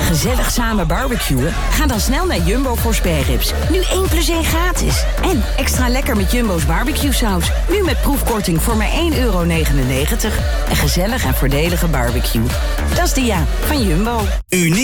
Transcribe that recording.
Gezellig samen barbecuen? Ga dan snel naar Jumbo voor spareribs. Nu 1 + 1 gratis. En extra lekker met Jumbo's barbecue saus. Nu met proefkorting voor maar €1,99. Een gezellig en voordelige barbecue. Dat is de van Jumbo.